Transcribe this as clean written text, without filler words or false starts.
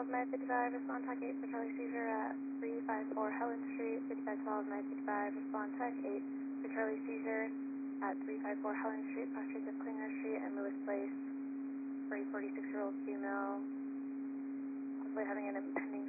Med 55, respond tech 8 for Charlie seizure at 354 Helen Street. 5512 Med 55, respond tech 8 for Charlie seizure at 354 Helen Street, cross streets of Klinger Street and Lewis Place for a 46-year-old female, possibly having an impending